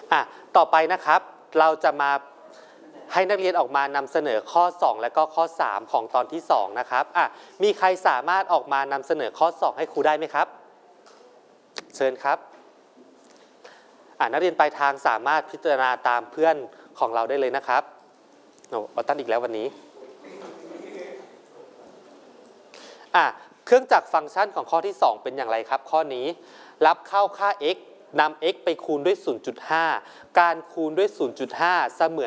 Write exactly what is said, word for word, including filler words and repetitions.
อ่ะต่อไปนะครับเราจะมาให้นักเรียนออกมานำเสนอข้อสองและก็ข้อสามของตอนที่สองนะครับอ่ะมีใครสามารถออกมานำเสนอข้อสองให้ครูได้ไหมครับเชิญครับอ่ะนักเรียนปลายทางสามารถพิจารณาตามเพื่อนของเราได้เลยนะครับโอ้ออตันอีกแล้ววันนี้อ่ะเครื่องจักรฟังก์ชันของข้อที่สองเป็นอย่างไรครับข้อนี้รับเข้าค่า x นำ x ไปคูณด้วย ศูนย์จุดห้า การคูณด้วย ศูนย์จุดห้า เสมือน